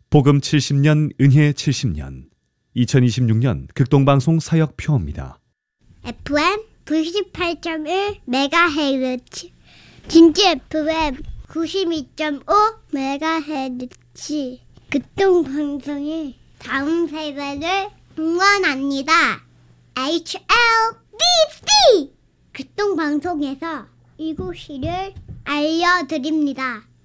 복음 70년 은혜 70년 2026년 극동방송 사역표입니다. FM 98.1MHz 진주 FM 92.5MHz 극동방송이 다음 세대를 응원합니다. HLBC 극동방송에서 이곳을 알려드립니다.